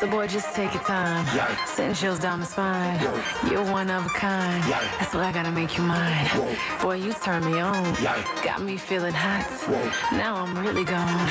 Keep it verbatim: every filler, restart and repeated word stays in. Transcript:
So boy, just take your time. Yeah. Send chills down the spine. Whoa. You're one of a kind. Yeah. That's why I gotta make you mine. Whoa. Boy, you turn me on. Yeah. Got me feeling hot. Whoa. Now I'm really gone.